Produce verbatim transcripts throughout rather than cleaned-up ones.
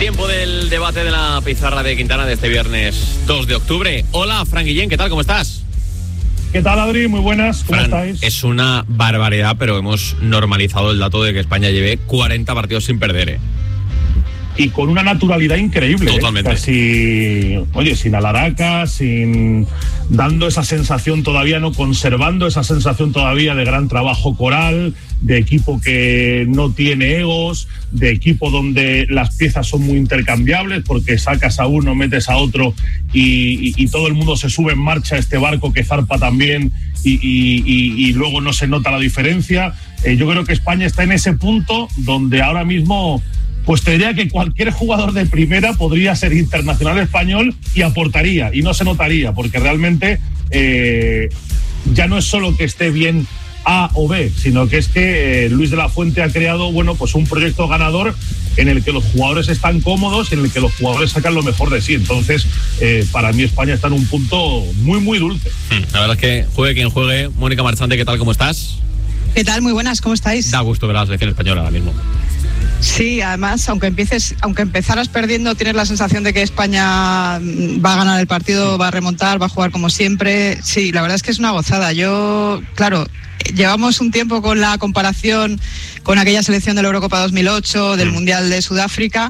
Tiempo del debate de la pizarra de Quintana de este viernes dos de octubre. Hola, Fran Guillén, ¿qué tal? ¿Cómo estás? ¿Qué tal, Adri? Muy buenas, ¿cómo Fran, estáis? Es una barbaridad, pero hemos normalizado el dato de que España lleve cuarenta partidos sin perder, ¿eh? Y con una naturalidad increíble. Totalmente. ¿eh? Casi, oye, sin alaraca, sin dando esa sensación todavía, no conservando esa sensación todavía de gran trabajo coral, de equipo que no tiene egos, de equipo donde las piezas son muy intercambiables porque sacas a uno, metes a otro y, y, y todo el mundo se sube en marcha a este barco que zarpa también y, y, y, y luego no se nota la diferencia. Eh, yo creo que España está en ese punto donde ahora mismo... Pues te diría que cualquier jugador de primera podría ser internacional español y aportaría, y no se notaría, porque realmente eh, ya no es solo que esté bien A o B, sino que es que eh, Luis de la Fuente ha creado, bueno, pues un proyecto ganador en el que los jugadores están cómodos y en el que los jugadores sacan lo mejor de sí. Entonces, eh, para mí España está en un punto muy, muy dulce. La verdad es que juegue quien juegue. Mónica Marchante, ¿qué tal? ¿Cómo estás? ¿Qué tal? Muy buenas, ¿cómo estáis? Da gusto ver a la selección española ahora mismo. Sí, además, aunque empieces, aunque empezaras perdiendo, tienes la sensación de que España va a ganar el partido, va a remontar, va a jugar como siempre. Sí, la verdad es que es una gozada. Yo, claro, llevamos un tiempo con la comparación con aquella selección de la Eurocopa dos mil ocho, del Mundial de Sudáfrica.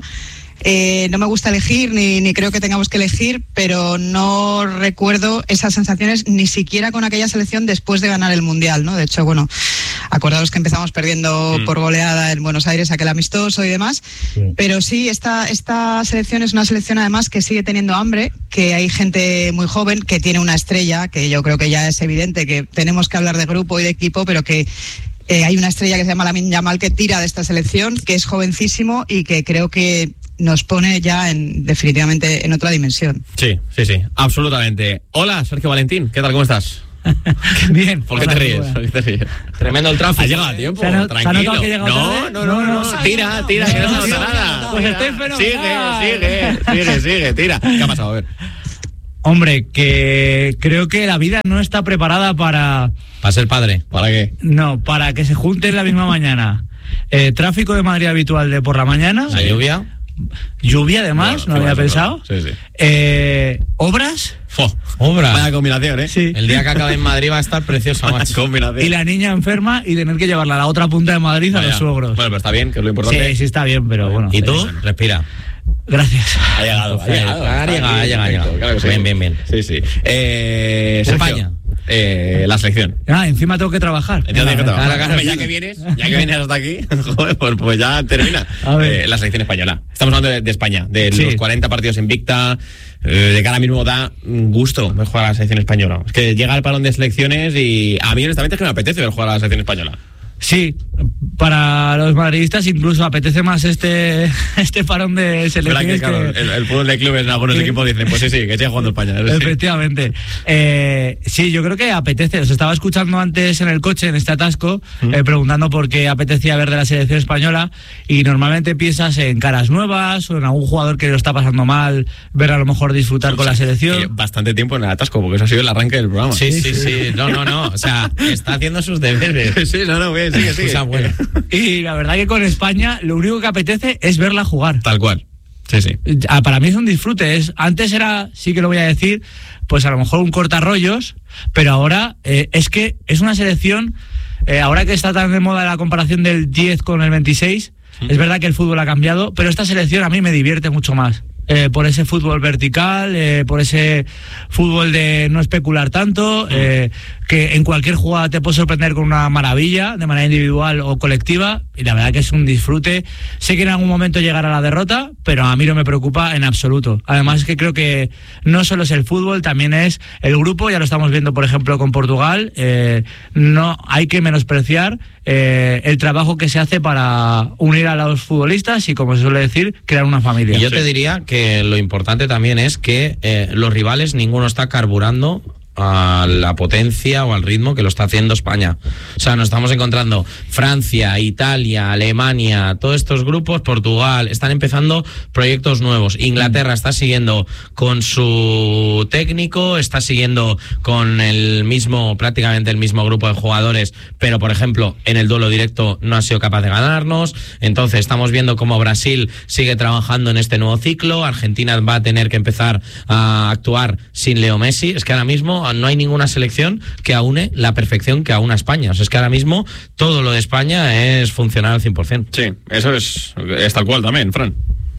Eh, no me gusta elegir, ni, ni creo que tengamos que elegir, pero no recuerdo esas sensaciones ni siquiera con aquella selección después de ganar el Mundial, ¿no? De hecho, bueno, acordaos que empezamos perdiendo mm. por goleada en Buenos Aires, aquel amistoso y demás, sí. Pero sí, esta, esta selección es una selección además que sigue teniendo hambre, que hay gente muy joven que tiene una estrella, que yo creo que ya es evidente que tenemos que hablar de grupo y de equipo, pero que eh, hay una estrella que se llama Lamine Yamal que tira de esta selección, que es jovencísimo y que creo que nos pone ya en definitivamente en otra dimensión. Sí, sí, sí, absolutamente. Hola, Sergio Valentín, ¿qué tal? ¿Cómo estás? Bien. ¿Por qué Hola, te ríes? ¿Por qué te ríes? Tremendo el tráfico. ¿Has llegado a tiempo? ¿Se ha, no, tranquilo. ¿Se ha que he no, tarde? no, no, no, no, tira, tira, que no se nota nada. Pues estoy fenomenal. Sigue, sigue, sigue, sigue, tira. ¿Qué ha pasado? A ver. Hombre, que creo que la vida no está preparada para... ¿Para ser padre? ¿Para qué? No, para que se junten la misma mañana. Eh, tráfico de Madrid habitual de por la mañana. ¿La lluvia? Lluvia, además, bueno, no había pensado. Sí, sí. Eh, ¿Obras? Fo, obras. Vaya combinación, ¿eh? Sí. El día que acabe en Madrid va a estar precioso, macho. Combinación. Y la niña enferma y tener que llevarla a la otra punta de Madrid. Vaya. A los suegros. Bueno, pero está bien, que es lo importante. Sí, sí está bien, pero bueno. ¿Y tú? Respira. Gracias. Ha llegado, ha llegado. Ha llegado, ha llegado, ha llegado. Claro que sí. Bien, bien, bien. Sí, sí. Eh, España. Eh, la selección. Ah, encima tengo que trabajar. Venga, que trabajar. Claro, claro, ya que vienes, ya que vienes hasta aquí, joder, pues, pues ya termina eh, la selección española. Estamos hablando de, de España, de sí. los cuarenta partidos invicta, eh, de que ahora mismo da gusto ver jugar a la selección española. Es que llega el parón de selecciones y a mí honestamente es que me apetece ver jugar a la selección española. Sí, para los madridistas incluso apetece más este este parón de selecciones. Que, claro, que, el, el fútbol de clubes en algunos que, equipos dicen, pues sí, sí, que siga jugando España. Efectivamente. Sí. Eh, sí, yo creo que apetece. Os estaba escuchando antes en el coche, en este atasco, ¿Mm? eh, preguntando por qué apetecía ver de la selección española y normalmente piensas en caras nuevas o en algún jugador que lo está pasando mal, ver a lo mejor disfrutar sí, con sí, la selección. Sí, bastante tiempo en el atasco, porque eso ha sido el arranque del programa. Sí, sí, sí. sí. No, no, no. O sea, está haciendo sus deberes. Sí, no, no, bien, sigue, sigue. O sea, bueno. Y la verdad que con España lo único que apetece es verla jugar. Tal cual. Sí, sí. Para mí es un disfrute. Es, antes era, sí que lo voy a decir, pues a lo mejor un cortarrollos, pero ahora eh, es que es una selección, eh, ahora que está tan de moda la comparación del diez con el veintiséis, sí. Es verdad que el fútbol ha cambiado, pero esta selección a mí me divierte mucho más. Eh, por ese fútbol vertical, eh, por ese fútbol de no especular tanto, eh, que en cualquier jugada te puede sorprender con una maravilla, de manera individual o colectiva, y la verdad que es un disfrute. Sé que en algún momento llegará la derrota, pero a mí no me preocupa en absoluto. Además es que creo que no solo es el fútbol, también es el grupo, ya lo estamos viendo por ejemplo con Portugal, eh, no hay que menospreciar eh, el trabajo que se hace para unir a los futbolistas y, como se suele decir, crear una familia. Y yo te diría que lo importante también es que eh, los rivales, ninguno está carburando a la potencia o al ritmo que lo está haciendo España. O sea, nos estamos encontrando Francia, Italia, Alemania, todos estos grupos, Portugal, están empezando proyectos nuevos. Inglaterra está siguiendo con su técnico, está siguiendo con el mismo, prácticamente el mismo grupo de jugadores, pero por ejemplo, en el duelo directo no ha sido capaz de ganarnos. Entonces estamos viendo cómo Brasil sigue trabajando en este nuevo ciclo. Argentina va a tener que empezar a actuar sin Leo Messi. Es que ahora mismo no hay ninguna selección que aúne la perfección que aúna España. O sea, es que ahora mismo todo lo de España es funcional al cien por ciento. Sí, eso es, es tal cual también, Fran.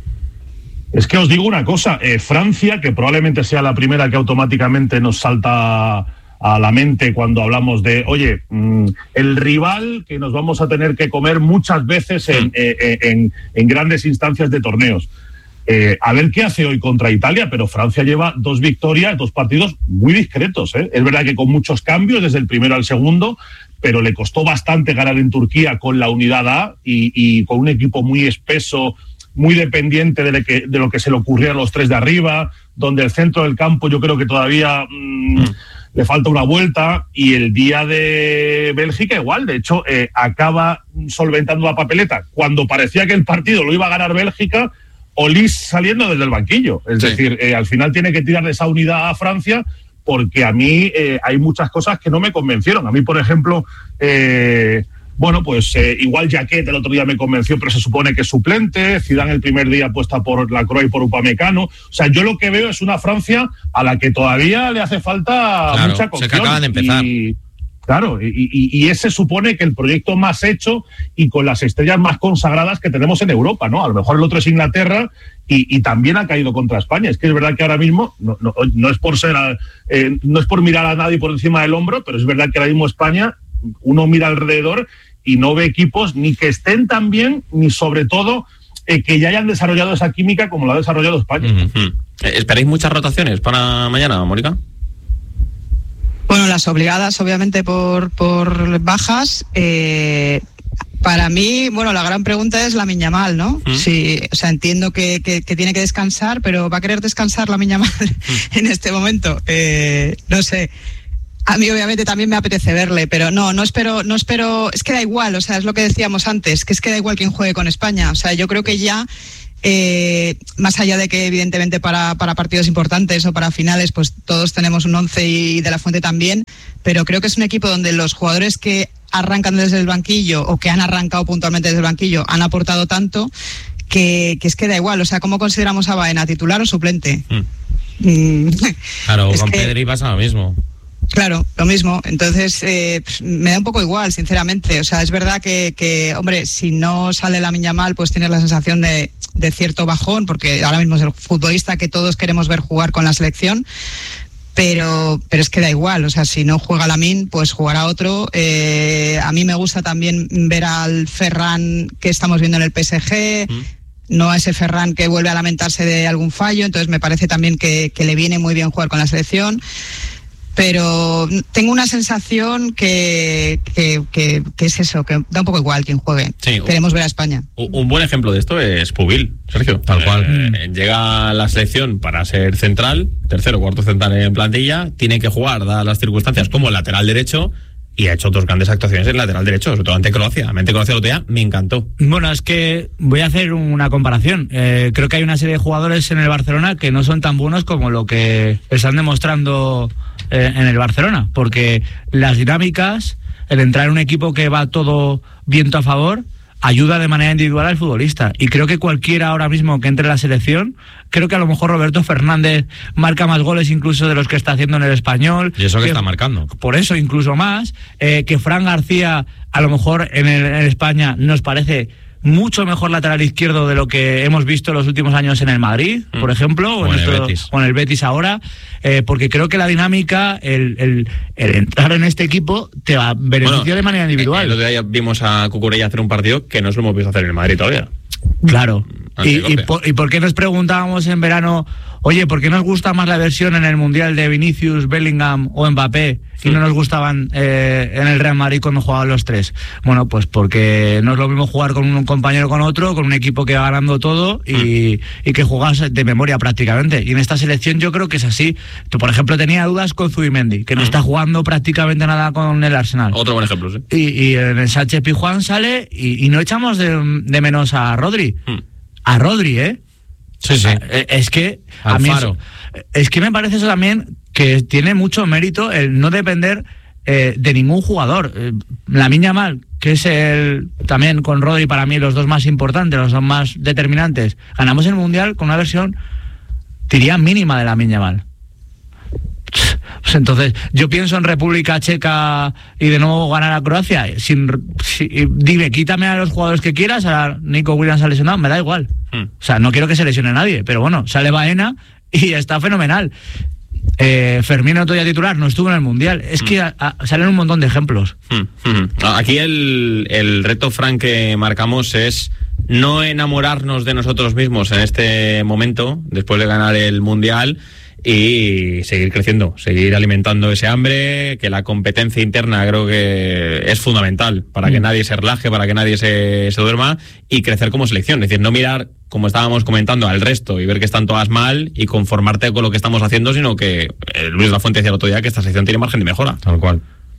Es que os digo una cosa, eh, Francia, que probablemente sea la primera que automáticamente nos salta a la mente cuando hablamos de, oye, mmm, el rival que nos vamos a tener que comer muchas veces en, eh, en, en grandes instancias de torneos. Eh, a ver qué hace hoy contra Italia, pero Francia lleva dos victorias, dos partidos muy discretos, ¿eh? Es verdad que con muchos cambios desde el primero al segundo, pero le costó bastante ganar en Turquía con la unidad A y, y con un equipo muy espeso, muy dependiente de lo, que, de lo que se le ocurría a los tres de arriba, donde el centro del campo yo creo que todavía mmm, mm. le falta una vuelta, y el día de Bélgica igual, de hecho eh, acaba solventando la papeleta. Cuando parecía que el partido lo iba a ganar Bélgica, Olís saliendo desde el banquillo. Es sí. decir, eh, al final tiene que tirar de esa unidad a Francia, porque a mí eh, hay muchas cosas que no me convencieron. A mí, por ejemplo, eh, bueno, pues eh, igual Jaquet el otro día me convenció, pero se supone que es suplente. Zidane el primer día apuesta por Lacroix y por Upamecano. O sea, yo lo que veo es una Francia a la que todavía le hace falta claro, mucha cocción. Se que acaban de empezar. Y, Claro, y, y, y ese supone que el proyecto más hecho y con las estrellas más consagradas que tenemos en Europa, ¿no? A lo mejor el otro es Inglaterra y, y también ha caído contra España. Es que es verdad que ahora mismo, no, no, no es por ser, eh, no es por mirar a nadie por encima del hombro, pero es verdad que ahora mismo España, uno mira alrededor y no ve equipos ni que estén tan bien, ni sobre todo eh, que ya hayan desarrollado esa química como la ha desarrollado España. Uh-huh. ¿Esperáis muchas rotaciones para mañana, Mónica? Bueno, las obligadas, obviamente, por, por bajas. Eh, para mí, bueno, la gran pregunta es Lamine Yamal, ¿no? ¿Mm? Sí, o sea, entiendo que, que, que tiene que descansar, pero ¿va a querer descansar Lamine Yamal ¿Mm? en este momento? Eh, no sé. A mí, obviamente, también me apetece verle, pero no, no espero, no espero. Es que da igual, o sea, es lo que decíamos antes, que es que da igual quién juegue con España. O sea, yo creo que ya. Eh, más allá de que evidentemente para, para partidos importantes o para finales pues todos tenemos un once y De La Fuente también, pero creo que es un equipo donde los jugadores que arrancan desde el banquillo o que han arrancado puntualmente desde el banquillo han aportado tanto que, que es que da igual, o sea, ¿cómo consideramos a Baena, titular o suplente? Mm. Claro, con que... Pedri pasa lo mismo. Claro, lo mismo. Entonces, eh, me da un poco igual, sinceramente. O sea, es verdad que, que hombre, si no sale Lamine Yamal, pues tienes la sensación de, de cierto bajón, porque ahora mismo es el futbolista que todos queremos ver jugar con la selección. Pero, pero es que da igual, o sea, si no juega Lamine, pues jugará otro. Eh, a mí me gusta también ver al Ferran que estamos viendo en el P S G, mm. no a ese Ferran que vuelve a lamentarse de algún fallo, entonces me parece también que, que le viene muy bien jugar con la selección. Pero tengo una sensación que, que, que, que es eso, que da un poco igual quien juegue. Sí, queremos ver a España. Un buen ejemplo de esto es Pubil, Sergio. Tal cual. Eh, llega a la selección para ser central, tercero o cuarto central en plantilla, tiene que jugar, dadas las circunstancias, como lateral derecho, y ha hecho dos grandes actuaciones en lateral derecho, sobre todo ante Croacia. Ante Croacia el otro día me encantó. Bueno, es que voy a hacer una comparación. Eh, creo que hay una serie de jugadores en el Barcelona que no son tan buenos como lo que están demostrando eh, en el Barcelona, porque las dinámicas, el entrar en un equipo que va todo viento a favor, ayuda de manera individual al futbolista. Y creo que cualquiera ahora mismo que entre en la selección, creo que a lo mejor Roberto Fernández marca más goles incluso de los que está haciendo en el Español. Y eso que, que está marcando. Por eso, incluso más. Eh, que Fran García, a lo mejor en, el, en España, nos parece mucho mejor lateral izquierdo de lo que hemos visto en los últimos años en el Madrid, mm. por ejemplo, o, o, en en el Betis. o en el Betis ahora, eh, porque creo que la dinámica, el, el, el entrar en este equipo te va a beneficiar bueno, de manera individual. El otro día vimos a Cucurella hacer un partido que no se lo hemos visto hacer en el Madrid todavía. Claro. Y, y, por, ¿Y por qué nos preguntábamos en verano, oye, ¿por qué nos gusta más la versión en el Mundial de Vinicius, Bellingham o Mbappé y no nos gustaban eh, en el Real Madrid cuando jugaban los tres? Bueno, pues porque no es lo mismo jugar con un compañero con otro, con un equipo que va ganando todo y, y que juegas de memoria prácticamente. Y en esta selección yo creo que es así. Tú, por ejemplo, tenía dudas con Zubimendi, que no está jugando prácticamente nada con el Arsenal. Otro buen ejemplo, sí. Y, y en el Sánchez Pizjuán sale y, y no echamos de, de menos a Rodri. Hmm. A Rodri, ¿eh? Sí, sí. Es que a mí es, es que me parece eso también que tiene mucho mérito el no depender eh, de ningún jugador. Eh, Lamine Yamal, que es el también con Rodri para mí los dos más importantes, los dos más determinantes. Ganamos el Mundial con una versión, diría, mínima de Lamine Yamal. Pues entonces, yo pienso en República Checa y de nuevo ganar a Croacia. Sin, si, dime, quítame a los jugadores que quieras, a Nico Williams ha lesionado, me da igual. Hmm. O sea, no quiero que se lesione nadie, pero bueno, sale Baena y está fenomenal. Eh, Fermín otro día titular, no estuvo en el Mundial. Es hmm. que a, a, salen un montón de ejemplos. Hmm. Hmm. Aquí el, el reto, Fran, que marcamos es no enamorarnos de nosotros mismos en este momento, después de ganar el Mundial, y seguir creciendo, seguir alimentando ese hambre, que la competencia interna creo que es fundamental para que mm. nadie se relaje, para que nadie se, se duerma, y crecer como selección. Es decir, no mirar, como estábamos comentando, al resto y ver que están todas mal y conformarte con lo que estamos haciendo, sino que eh, Luis de la Fuente decía el otro día que esta selección tiene margen de mejora. Tal cual.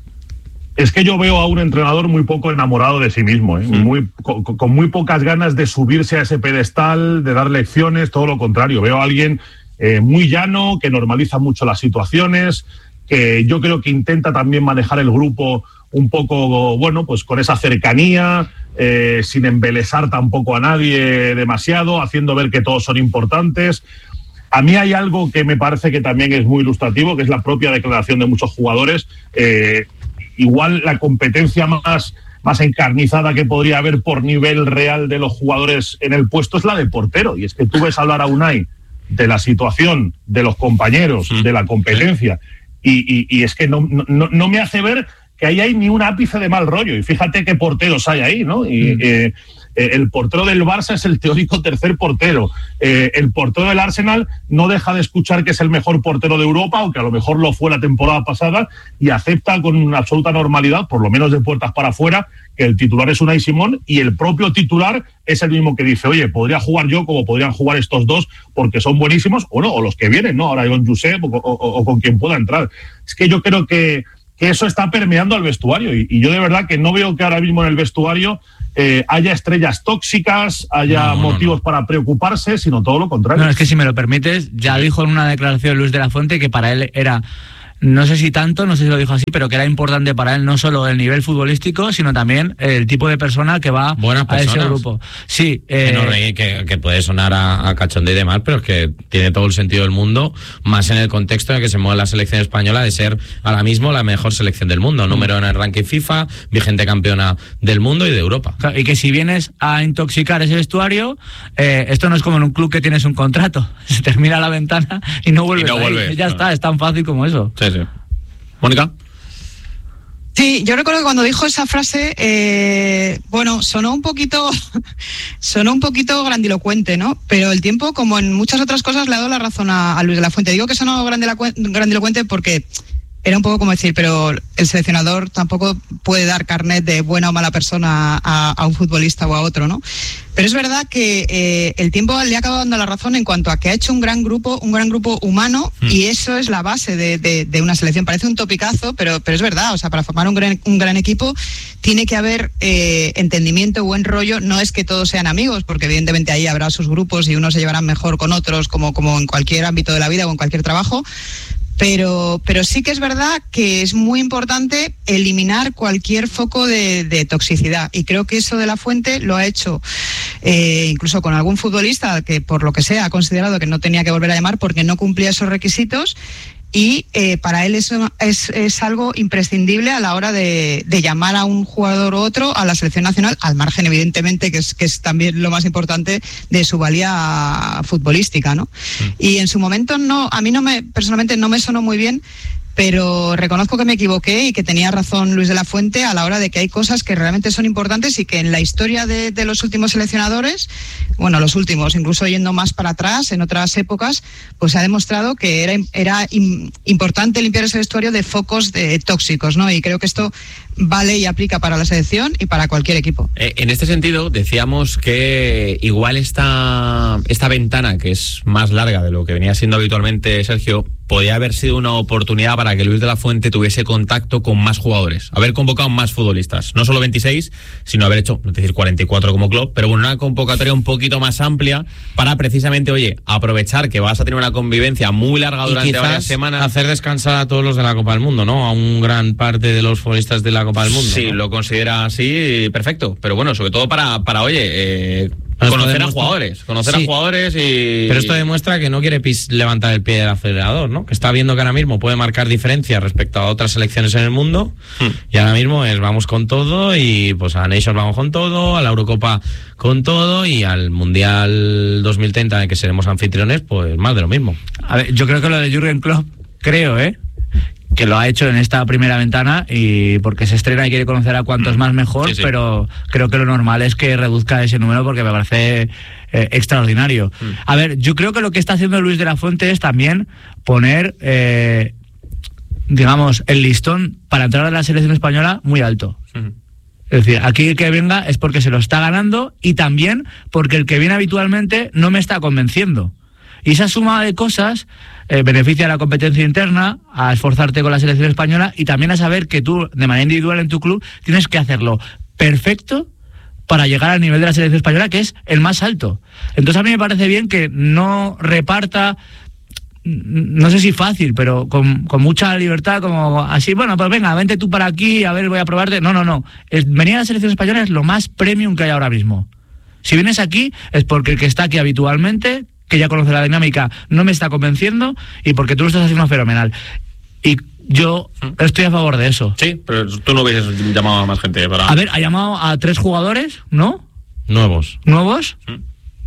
Es que yo veo a un entrenador muy poco enamorado de sí mismo, ¿eh? mm. muy, con, con muy pocas ganas de subirse a ese pedestal, de dar lecciones, todo lo contrario. Veo a alguien Eh, muy llano, que normaliza mucho las situaciones, que yo creo que intenta también manejar el grupo un poco, bueno, pues con esa cercanía, eh, sin embelesar tampoco a nadie demasiado, haciendo ver que todos son importantes. A mí hay algo que me parece que también es muy ilustrativo, que es la propia declaración de muchos jugadores. Eh, igual la competencia más, más encarnizada que podría haber por nivel real de los jugadores en el puesto es la de portero, y es que tú ves hablar a Unai de la situación, de los compañeros, de la competencia, y, y, y es que no, no, no me hace ver que ahí hay ni un ápice de mal rollo, y fíjate qué porteros hay ahí, ¿no? Y, mm. eh, eh, el portero del Barça es el teórico tercer portero, eh, el portero del Arsenal no deja de escuchar que es el mejor portero de Europa, aunque a lo mejor lo fue la temporada pasada, y acepta con absoluta normalidad, por lo menos de puertas para afuera, que el titular es Unai Simón, y el propio titular es el mismo que dice, oye, podría jugar yo como podrían jugar estos dos, porque son buenísimos, o no, o los que vienen, ¿no? Ahora con Josep o, o, o con quien pueda entrar. Es que yo creo que, que eso está permeando al vestuario, y, y yo de verdad que no veo que ahora mismo en el vestuario eh, haya estrellas tóxicas, haya no, motivos no, no. para preocuparse, sino todo lo contrario. No, es que si me lo permites, ya dijo en una declaración Luis de la Fuente que para él era... No sé si tanto, no sé si lo dijo así, pero que era importante para él no solo el nivel futbolístico, sino también el tipo de persona que va a ese grupo. Sí, eh, que, no reí, que, que puede sonar a, a cachondeo y demás, pero es que tiene todo el sentido del mundo, más en el contexto en el que se mueve la selección española de ser ahora mismo la mejor selección del mundo, número en el ranking FIFA, vigente campeona del mundo y de Europa. Y que si vienes a intoxicar ese vestuario, eh, esto no es como en un club que tienes un contrato, se termina la ventana y no vuelves, y no vuelves. Ya no. está, es tan fácil como eso. Sí, sí. Mónica. Sí, yo recuerdo que cuando dijo esa frase, eh, bueno, sonó un poquito, sonó un poquito grandilocuente, ¿no? Pero el tiempo, como en muchas otras cosas, le ha dado la razón a, a Luis de la Fuente. Digo que sonó grandilocuente porque era un poco como decir, pero el seleccionador tampoco puede dar carnet de buena o mala persona a, a un futbolista o a otro, ¿no? Pero es verdad que eh, el tiempo le ha acabado dando la razón en cuanto a que ha hecho un gran grupo, un gran grupo humano, mm. y eso es la base de, de, de una selección. Parece un topicazo, pero, pero es verdad. O sea, para formar un gran, un gran equipo tiene que haber eh, entendimiento, buen rollo. No es que todos sean amigos, porque evidentemente ahí habrá sus grupos y unos se llevarán mejor con otros, como, como en cualquier ámbito de la vida o en cualquier trabajo. Pero, pero sí que es verdad que es muy importante eliminar cualquier foco de, de toxicidad, y creo que eso de la Fuente lo ha hecho eh, incluso con algún futbolista que por lo que sea ha considerado que no tenía que volver a llamar porque no cumplía esos requisitos, y eh, para él eso es, es algo imprescindible a la hora de, de llamar a un jugador u otro a la selección nacional, al margen evidentemente que es, que es también lo más importante de su valía futbolística, ¿no? Mm. Y en su momento no, a mí no me, personalmente no me sonó muy bien pero reconozco que me equivoqué y que tenía razón Luis de la Fuente a la hora de que hay cosas que realmente son importantes y que en la historia de, de los últimos seleccionadores, bueno, los últimos, incluso yendo más para atrás, en otras épocas, pues se ha demostrado que era, era importante limpiar ese vestuario de focos de tóxicos, ¿no? Y creo que esto vale y aplica para la selección y para cualquier equipo. Eh, en este sentido, decíamos que igual esta, esta ventana, que es más larga de lo que venía siendo habitualmente Sergio, podía haber sido una oportunidad para que Luis de la Fuente tuviese contacto con más jugadores, haber convocado más futbolistas, no solo veintiséis, sino haber hecho, es decir, cuarenta y cuatro como club, pero bueno, una convocatoria un poquito más amplia para precisamente, oye, aprovechar que vas a tener una convivencia muy larga durante varias semanas. Hacer descansar a todos los de la Copa del Mundo, ¿no? A un gran parte de los futbolistas de la Copa del Mundo. Sí, ¿no? Lo considera así, perfecto, pero bueno, sobre todo para, para oye, eh, conocer a jugadores, conocer sí. a jugadores y... Pero esto demuestra que no quiere pis levantar el pie del acelerador, ¿no? Que está viendo que ahora mismo puede marcar diferencia respecto a otras selecciones en el mundo, hmm. y ahora mismo es vamos con todo, y pues a la Nations vamos con todo, a la Eurocopa con todo, y al Mundial dos mil treinta, en que seremos anfitriones, pues más de lo mismo. A ver, yo creo que lo de Jürgen Klopp, creo, ¿eh? que lo ha hecho en esta primera ventana, y porque se estrena y quiere conocer a cuantos más mejor, sí, sí. pero creo que lo normal es que reduzca ese número porque me parece eh, extraordinario. Mm. A ver, yo creo que lo que está haciendo Luis de la Fuente es también poner, eh, digamos, el listón para entrar a la selección española muy alto. Mm. Es decir, aquí el que venga es porque se lo está ganando, y también porque el que viene habitualmente no me está convenciendo. Y esa suma de cosas eh, beneficia a la competencia interna, a esforzarte con la selección española, y también a saber que tú, de manera individual en tu club, tienes que hacerlo perfecto para llegar al nivel de la selección española, que es el más alto. Entonces a mí me parece bien que no reparta, no sé si fácil, pero con, con mucha libertad, como así, bueno, pues venga, vente tú para aquí, a ver, voy a probarte. No, no, no. Es, venir a la selección española es lo más premium que hay ahora mismo. Si vienes aquí es porque el que está aquí habitualmente, que ya conoce la dinámica, no me está convenciendo, y porque tú lo estás haciendo fenomenal. Y yo estoy a favor de eso. Sí, pero tú no hubieses llamado a más gente para... A ver, ha llamado a tres jugadores, ¿no? Nuevos. ¿Nuevos? ¿Mm?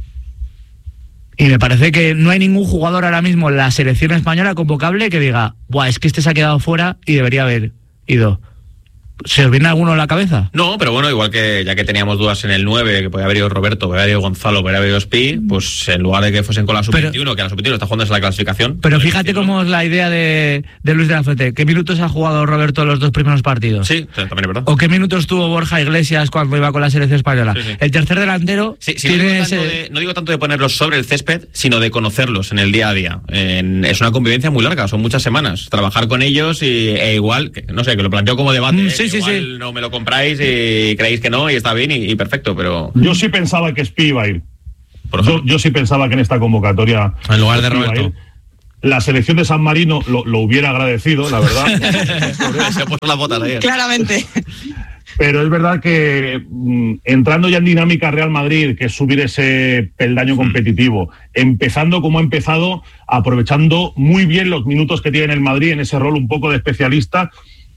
Y me parece que no hay ningún jugador ahora mismo en la selección española convocable que diga, buah, es que este se ha quedado fuera y debería haber ido. ¿Se os viene alguno a la cabeza? No, pero bueno, igual que ya que teníamos dudas en el nueve, que podía haber ido Roberto, podía haber ido Gonzalo, podía haber ido Spi, pues en lugar de que fuesen con la sub veintiuno, que la sub veintiuno está jugando en la clasificación. Pero fíjate cómo es la idea de, de Luis de la Fuente. ¿Qué minutos ha jugado Roberto en los dos primeros partidos? Sí, también es verdad. ¿O qué minutos tuvo Borja Iglesias cuando iba con la selección española? Sí, sí. El tercer delantero sí, sí, tiene no, digo ese... de, no digo tanto de ponerlos sobre el césped, sino de conocerlos en el día a día. En, es una convivencia muy larga, son muchas semanas. Trabajar con ellos y, e igual, que, no sé, que lo planteo como debate. Mm, sí, eh, sí, igual sí. no me lo compráis y creéis que no y está bien y, y perfecto, pero... Yo sí pensaba que Spi iba a ir. Yo, yo sí pensaba que en esta convocatoria... En lugar de Roberto. La selección de San Marino lo, lo hubiera agradecido, la verdad. Se ha puesto la bota ahí. Claramente. Pero es verdad que mm, entrando ya en dinámica Real Madrid, que es subir ese peldaño competitivo, empezando como ha empezado, aprovechando muy bien los minutos que tiene el Madrid en ese rol un poco de especialista,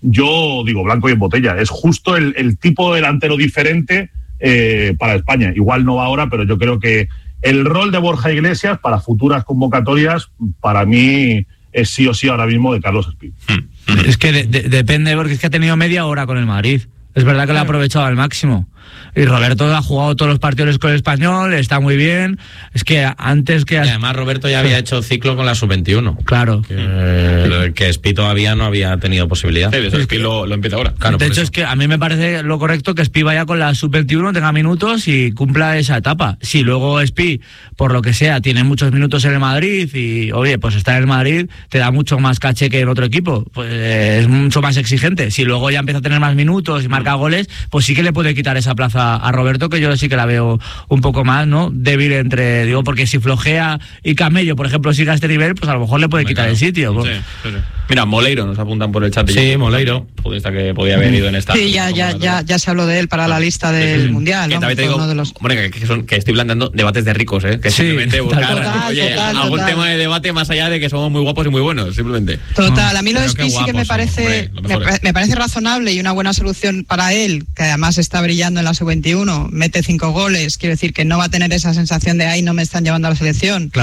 yo digo blanco y en botella. Es justo el, el tipo de delantero diferente eh, para España. Igual no va ahora, pero yo creo que el rol de Borja Iglesias para futuras convocatorias, para mí, es sí o sí ahora mismo de Carlos Spi. Es que de, de, depende, porque es que ha tenido media hora con el Madrid. Es verdad que lo ha aprovechado al máximo. Y Roberto ha jugado todos los partidos con el Español, está muy bien. Es que antes que... Y además Roberto ya había hecho ciclo con la sub veintiuno. Claro. Que, que Spi todavía no había tenido posibilidad. Sí, de Spi lo, lo empieza ahora. Claro, de hecho, eso. Es que a mí me parece lo correcto que Spi vaya con la sub veintiuno, tenga minutos y cumpla esa etapa. Si luego Spi, por lo que sea, tiene muchos minutos en el Madrid y, oye, pues está en el Madrid, te da mucho más caché que en otro equipo. Pues eh, es mucho más exigente. Si luego ya empieza a tener más minutos y marca goles, pues sí que le puede quitar esa plaza a Roberto, que yo sí que la veo un poco más, ¿no? Débil entre, digo, porque si Flojea y Camello, por ejemplo, siga a este nivel, pues a lo mejor le puede quitar el sitio. Sí, sí, sí. Mira, Moleiro nos apuntan por el chat. Sí, Moleiro. Futbolista que podía haber ido en esta. Sí, ya, ya, ya, ya se habló de él para la lista del sí, Mundial. Que, ¿no? también te digo, de los... bueno, que, que, son, que estoy planteando debates de ricos, ¿eh? Que sí, simplemente buscar total, oye, total, algún total. tema de debate más allá de que somos muy guapos y muy buenos, simplemente. Total, a mí lo de Spi sí que me parece, hombre, me, me parece razonable y una buena solución para él, que además está brillando en la sub veintiuno, mete cinco goles, quiero decir que no va a tener esa sensación de ahí no me están llevando a la selección. Claro.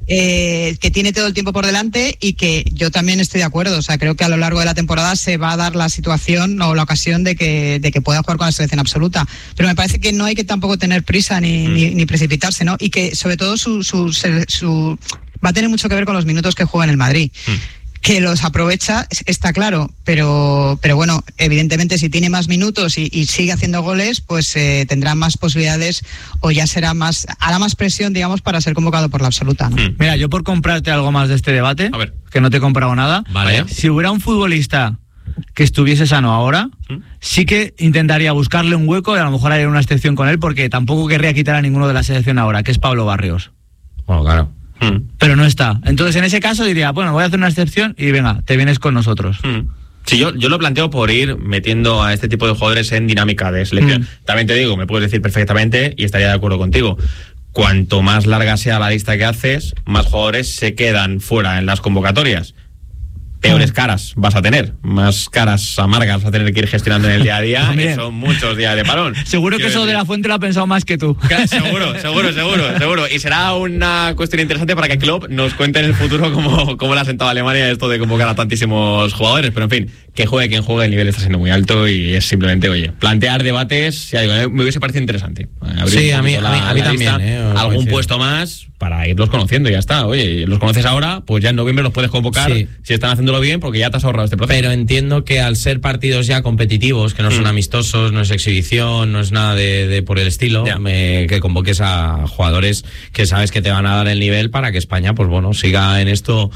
eh, que tiene todo el tiempo por delante y que yo también estoy de acuerdo. O sea, creo que a lo largo de la temporada se va a dar la situación o la ocasión de que, de que pueda jugar con la selección absoluta. Pero me parece que no hay que tampoco tener prisa ni, mm. ni, ni precipitarse, ¿no? Y que sobre todo su, su, su, su va a tener mucho que ver con los minutos que juega en el Madrid. Mm. Que los aprovecha, está claro, pero pero bueno, evidentemente si tiene más minutos y, y sigue haciendo goles, pues eh, tendrá más posibilidades o ya será más, hará más presión, digamos, para ser convocado por la absoluta, ¿no? Mira, yo por comprarte algo más de este debate, a ver, que no te he comprado nada, vale. Si hubiera un futbolista que estuviese sano ahora, ¿Mm? sí que intentaría buscarle un hueco y a lo mejor haría una excepción con él, porque tampoco querría quitar a ninguno de la selección ahora, que es Pablo Barrios. Bueno, claro. Hmm. Pero no está. Entonces en ese caso diría, bueno, voy a hacer una excepción y venga, te vienes con nosotros. Hmm. Sí, yo, yo lo planteo por ir metiendo a este tipo de jugadores en dinámica de selección. Hmm. También te digo, me puedes decir perfectamente y estaría de acuerdo contigo. Cuanto más larga sea la lista que haces, más jugadores se quedan fuera en las convocatorias. Peores caras vas a tener, más caras amargas vas a tener que ir gestionando en el día a día y son muchos días de parón. Seguro que eso decir. de la Fuente lo ha pensado más que tú. Claro, seguro, seguro, seguro, seguro. Y será una cuestión interesante para que Klopp nos cuente en el futuro cómo, cómo le ha sentado a Alemania esto de convocar a tantísimos jugadores. Pero en fin, que juegue quien juegue, el nivel está siendo muy alto y es simplemente, oye, plantear debates, ya digo, me hubiese parecido interesante. Abrir sí, a mí, la, a mí, a mí también. Lista, eh, algún sí. puesto más para irlos conociendo y ya está. Oye, los conoces ahora, pues ya en noviembre los puedes convocar sí. si están haciéndolo bien, porque ya te has ahorrado este proceso. Pero entiendo que al ser partidos ya competitivos, que no son mm. amistosos, no es exhibición, no es nada de, de por el estilo, me, que convoques a jugadores que sabes que te van a dar el nivel para que España, pues bueno, siga en esto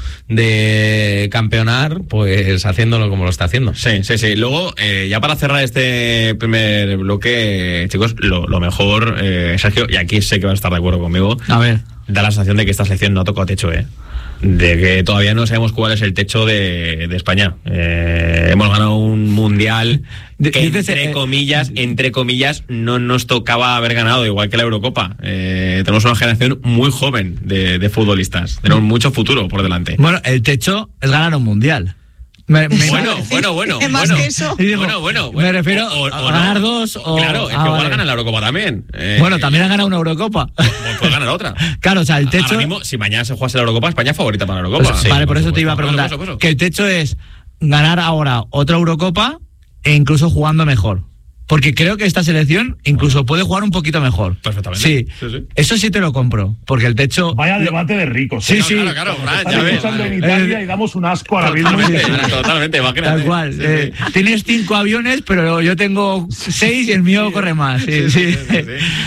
de campeonar, pues haciéndolo como lo está haciendo. Sí, sí, sí. Luego, eh, ya para cerrar este primer bloque, chicos, lo, lo mejor, eh, Sergio, y aquí sé que vas a estar de acuerdo conmigo. A ver. Da la sensación de que esta selección no ha tocado techo, ¿eh? De que todavía no sabemos cuál es el techo de, de España. Eh, hemos ganado un mundial que entre comillas, entre comillas, no nos tocaba haber ganado, igual que la Eurocopa. Eh, tenemos una generación muy joven de, de futbolistas. Tenemos mucho futuro por delante. Bueno, el techo es ganar un mundial. Me, me bueno, bueno, bueno, ¿Es más bueno, que eso? bueno, bueno, bueno. Me refiero o, o, a o ganar no. dos o... Claro, es ah, que igual vale. ganan la Eurocopa también. Eh, bueno, también han ganado una Eurocopa. Pues, pues ganar otra. Claro, o sea, el techo... Ahora mismo, si mañana se jugase la Eurocopa, España es favorita para la Eurocopa. Pues, sí, vale, por, por eso te iba a preguntar. Por eso, por eso. Que el techo es ganar ahora otra Eurocopa e incluso jugando mejor. Porque creo que esta selección incluso bueno. puede jugar un poquito mejor. Perfectamente. Sí. Sí, sí. Eso sí te lo compro. Porque el techo... Vaya debate de ricos. Sí, ¿eh? sí. Claro, claro, claro. Estás escuchando en Italia eh, y damos un asco ahora mismo. Totalmente, totalmente, imagínate. Tal cual. Sí, eh, sí. Tienes cinco aviones, pero yo tengo seis y el mío sí, corre más. Sí, sí. sí, sí, sí.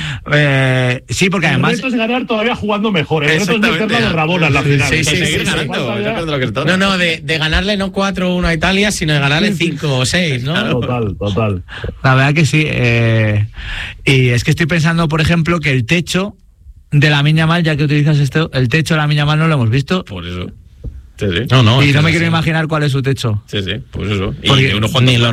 eh, sí porque además... El reto es ganar todavía jugando mejor. El reto es meterla de Rabona en la final. Sí, sí, seguir ganando. No, no, de, de ganarle no cuatro uno a Italia, sino de ganarle cinco o seis, ¿no? Total, total. La verdad que sí. Eh, y es que estoy pensando, por ejemplo, que el techo de Lamine Yamal, ya que utilizas esto, el techo de Lamine Yamal no lo hemos visto. Por eso. Sí, sí. No, no, y no me quiero sí. imaginar cuál es su techo. Sí, sí, pues eso. Porque, y uno jugando ni los